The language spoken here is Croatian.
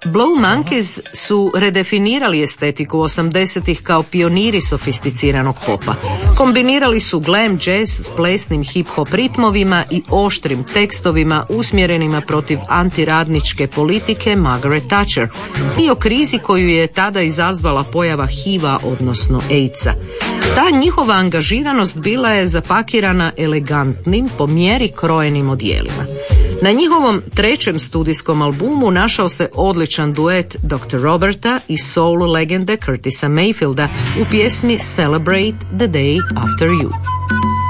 Blow Monkeys su redefinirali estetiku 80-ih kao pioniri sofisticiranog popa. Kombinirali su glam jazz s plesnim hip-hop ritmovima i oštrim tekstovima usmjerenima protiv antiradničke politike Margaret Thatcher i o krizi koju je tada izazvala pojava HIV-a, odnosno AIDS-a. Ta njihova angažiranost bila je zapakirana elegantnim, po mjeri krojenim odijelima. Na njihovom trećem studijskom albumu našao se odličan duet Dr. Roberta i soul legende Curtisa Mayfielda u pjesmi Celebrate the Day After You.